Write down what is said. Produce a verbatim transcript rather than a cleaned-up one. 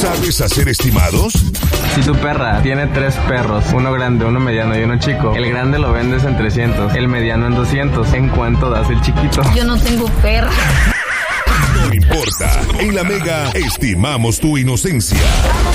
¿Sabes hacer estimados? Si tu perra tiene tres perros, uno grande, uno mediano y uno chico, el grande lo vendes en trescientos, el mediano en doscientos. ¿En cuánto das el chiquito? Yo no tengo perra. No importa. En La Mega estimamos tu inocencia.